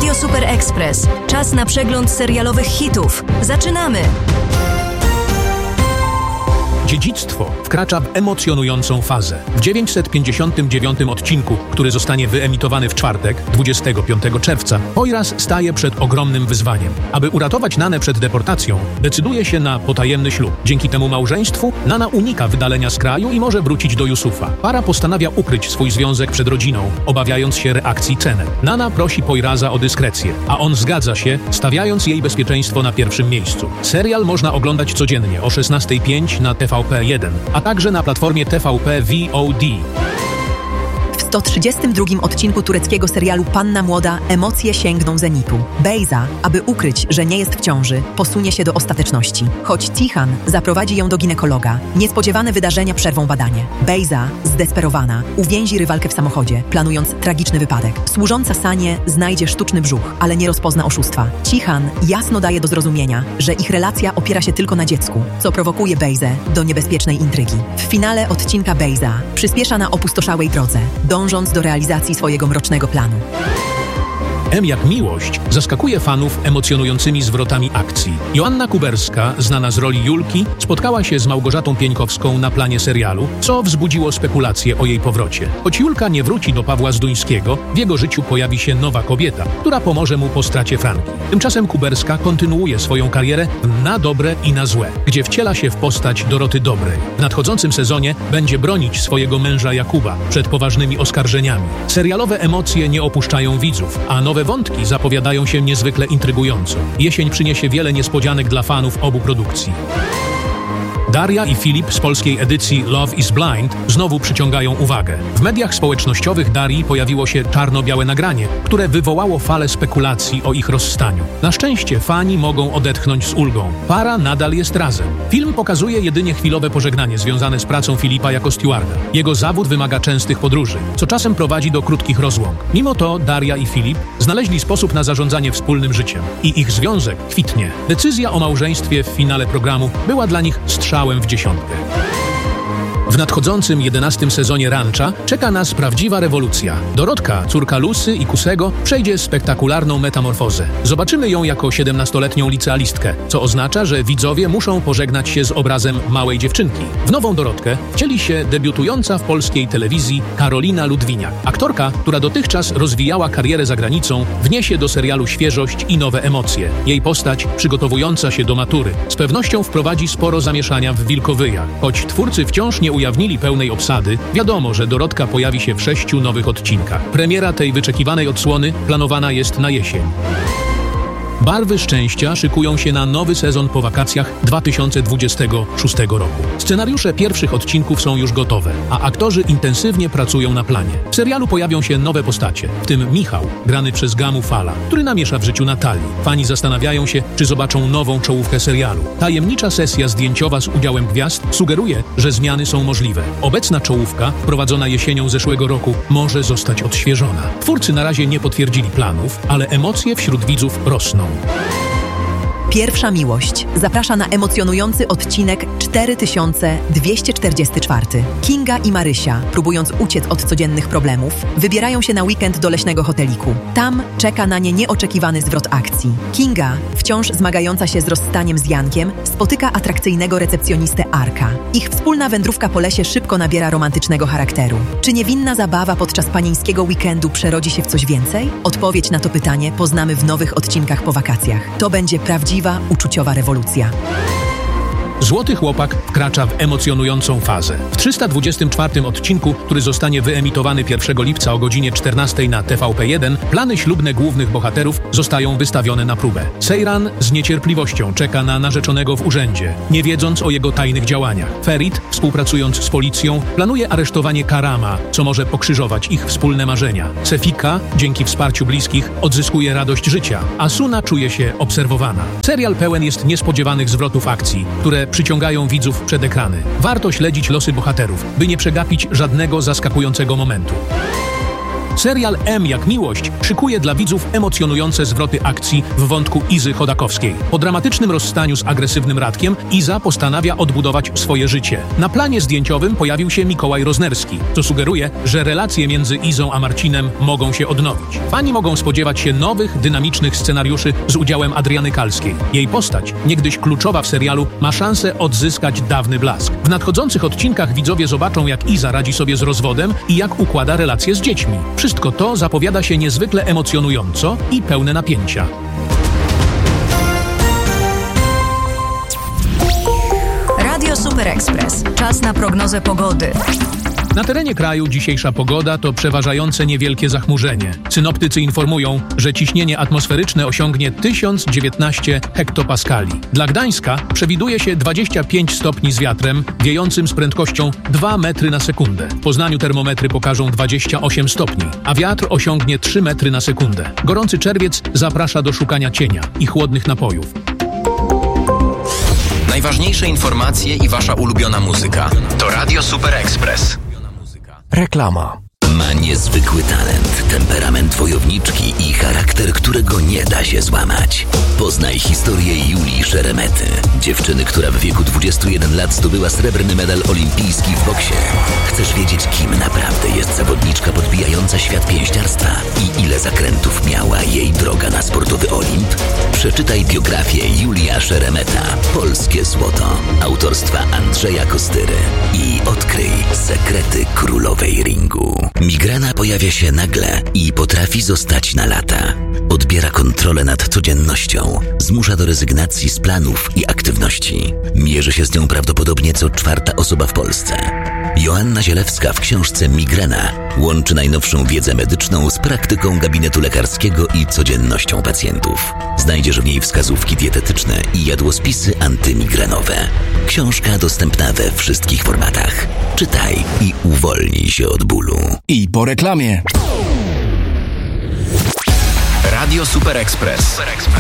Radio Super Express. Czas na przegląd serialowych hitów. Zaczynamy! Dziedzictwo wkracza w emocjonującą fazę. W 959 odcinku, który zostanie wyemitowany w czwartek, 25 czerwca, Poyraz staje przed ogromnym wyzwaniem. Aby uratować Nanę przed deportacją, decyduje się na potajemny ślub. Dzięki temu małżeństwu Nana unika wydalenia z kraju i może wrócić do Yusufa. Para postanawia ukryć swój związek przed rodziną, obawiając się reakcji Cenet. Nana prosi Poyraza o dyskrecję, a on zgadza się, stawiając jej bezpieczeństwo na pierwszym miejscu. Serial można oglądać codziennie o 16:05 na TVP1, a także na platformie TVP VOD. W 132 odcinku tureckiego serialu Panna Młoda emocje sięgną zenitu. Beyza, aby ukryć, że nie jest w ciąży, posunie się do ostateczności. Choć Tihan zaprowadzi ją do ginekologa, niespodziewane wydarzenia przerwą badanie. Beyza, zdesperowana, uwięzi rywalkę w samochodzie, planując tragiczny wypadek. Służąca Sanie znajdzie sztuczny brzuch, ale nie rozpozna oszustwa. Tihan jasno daje do zrozumienia, że ich relacja opiera się tylko na dziecku, co prowokuje Beyzę do niebezpiecznej intrygi. W finale odcinka Beyza przyspiesza na opustoszałej drodze, dążąc do realizacji swojego mrocznego planu. M jak miłość zaskakuje fanów emocjonującymi zwrotami akcji. Joanna Kuberska, znana z roli Julki, spotkała się z Małgorzatą Pieńkowską na planie serialu, co wzbudziło spekulacje o jej powrocie. Choć Julka nie wróci do Pawła Zduńskiego, w jego życiu pojawi się nowa kobieta, która pomoże mu po stracie Franki. Tymczasem Kuberska kontynuuje swoją karierę na dobre i na złe, gdzie wciela się w postać Doroty Dobrej. W nadchodzącym sezonie będzie bronić swojego męża Jakuba przed poważnymi oskarżeniami. Serialowe emocje nie opuszczają widzów, a nowe wątki zapowiadają się niezwykle intrygująco. Jesień przyniesie wiele niespodzianek dla fanów obu produkcji. Daria i Filip z polskiej edycji Love is Blind znowu przyciągają uwagę. W mediach społecznościowych Darii pojawiło się czarno-białe nagranie, które wywołało falę spekulacji o ich rozstaniu. Na szczęście fani mogą odetchnąć z ulgą. Para nadal jest razem. Film pokazuje jedynie chwilowe pożegnanie związane z pracą Filipa jako stewarda. Jego zawód wymaga częstych podróży, co czasem prowadzi do krótkich rozłąk. Mimo to Daria i Filip znaleźli sposób na zarządzanie wspólnym życiem i ich związek kwitnie. Decyzja o małżeństwie w finale programu była dla nich strzałem w dziesiątkę. W nadchodzącym 11. sezonie Rancha czeka nas prawdziwa rewolucja. Dorotka, córka Lusy i Kusego, przejdzie spektakularną metamorfozę. Zobaczymy ją jako 17-letnią licealistkę, co oznacza, że widzowie muszą pożegnać się z obrazem małej dziewczynki. W nową Dorotkę wcieli się debiutująca w polskiej telewizji Karolina Ludwiniak. Aktorka, która dotychczas rozwijała karierę za granicą, wniesie do serialu świeżość i nowe emocje. Jej postać, przygotowująca się do matury, z pewnością wprowadzi sporo zamieszania w Wilkowyjach. Choć twórcy wciąż nie ujawnili pełnej obsady, wiadomo, że Dorotka pojawi się w 6 nowych odcinkach. Premiera tej wyczekiwanej odsłony planowana jest na jesień. Barwy szczęścia szykują się na nowy sezon po wakacjach 2026 roku. Scenariusze pierwszych odcinków są już gotowe, a aktorzy intensywnie pracują na planie. W serialu pojawią się nowe postacie, w tym Michał, grany przez Gamu Fala, który namiesza w życiu Natalii. Fani zastanawiają się, czy zobaczą nową czołówkę serialu. Tajemnicza sesja zdjęciowa z udziałem gwiazd sugeruje, że zmiany są możliwe. Obecna czołówka, wprowadzona jesienią zeszłego roku, może zostać odświeżona. Twórcy na razie nie potwierdzili planów, ale emocje wśród widzów rosną. Pierwsza miłość zaprasza na emocjonujący odcinek 4244. Kinga i Marysia, próbując uciec od codziennych problemów, wybierają się na weekend do leśnego hoteliku. Tam czeka na nie nieoczekiwany zwrot akcji. Kinga, wciąż zmagająca się z rozstaniem z Jankiem, spotyka atrakcyjnego recepcjonistę Arka. Ich wspólna wędrówka po lesie szybko nabiera romantycznego charakteru. Czy niewinna zabawa podczas panieńskiego weekendu przerodzi się w coś więcej? Odpowiedź na to pytanie poznamy w nowych odcinkach po wakacjach. To będzie prawdziwa, uczuciowa rewolucja. Złoty Chłopak wkracza w emocjonującą fazę. W 324 odcinku, który zostanie wyemitowany 1 lipca o godzinie 14 na TVP1, plany ślubne głównych bohaterów zostają wystawione na próbę. Seyran z niecierpliwością czeka na narzeczonego w urzędzie, nie wiedząc o jego tajnych działaniach. Ferit, współpracując z policją, planuje aresztowanie Karama, co może pokrzyżować ich wspólne marzenia. Sefika, dzięki wsparciu bliskich, odzyskuje radość życia, a Suna czuje się obserwowana. Serial pełen jest niespodziewanych zwrotów akcji, które przyciągają widzów przed ekrany. Warto śledzić losy bohaterów, by nie przegapić żadnego zaskakującego momentu. Serial M jak miłość szykuje dla widzów emocjonujące zwroty akcji w wątku Izy Chodakowskiej. Po dramatycznym rozstaniu z agresywnym Radkiem Iza postanawia odbudować swoje życie. Na planie zdjęciowym pojawił się Mikołaj Roznerski, co sugeruje, że relacje między Izą a Marcinem mogą się odnowić. Fani mogą spodziewać się nowych, dynamicznych scenariuszy z udziałem Adriany Kalskiej. Jej postać, niegdyś kluczowa w serialu, ma szansę odzyskać dawny blask. W nadchodzących odcinkach widzowie zobaczą, jak Iza radzi sobie z rozwodem i jak układa relacje z dziećmi. Wszystko to zapowiada się niezwykle emocjonująco i pełne napięcia. Radio Super Express. Czas na prognozę pogody. Na terenie kraju dzisiejsza pogoda to przeważające niewielkie zachmurzenie. Synoptycy informują, że ciśnienie atmosferyczne osiągnie 1019 hektopaskali. Dla Gdańska przewiduje się 25 stopni z wiatrem wiejącym z prędkością 2 metry na sekundę. W Poznaniu termometry pokażą 28 stopni, a wiatr osiągnie 3 metry na sekundę. Gorący czerwiec zaprasza do szukania cienia i chłodnych napojów. Najważniejsze informacje i wasza ulubiona muzyka to Radio Super Express. Reklama. Ma niezwykły talent, temperament wojowniczki i charakter, którego nie da się złamać. Poznaj historię Julii Szeremety, dziewczyny, która w wieku 21 lat zdobyła srebrny medal olimpijski w boksie. Chcesz wiedzieć, kim naprawdę jest zawodniczka podbijająca świat pięściarstwa i ile zakrętów miała jej droga na sportowy Olimp? Przeczytaj biografię Julia Szeremeta, Polskie Złoto, autorstwa Andrzeja Kostyry i odkryj sekrety królowej ringu. Migrena pojawia się nagle i potrafi zostać na lata. Odbiera kontrolę nad codziennością, zmusza do rezygnacji z planów i aktywności. Mierzy się z nią prawdopodobnie co 4. osoba w Polsce. Joanna Zielewska w książce Migrena łączy najnowszą wiedzę medyczną z praktyką gabinetu lekarskiego i codziennością pacjentów. Znajdziesz w niej wskazówki dietetyczne i jadłospisy antymigrenowe. Książka dostępna we wszystkich formatach. Czytaj i uwolnij się od bólu. I po reklamie. Radio Super Express.